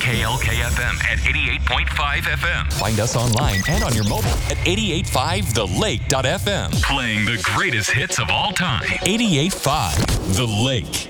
KLKFM at 88.5 FM. Find us online and on your mobile at 885thelake.fm. Playing the greatest hits of all time. 88.5 The Lake.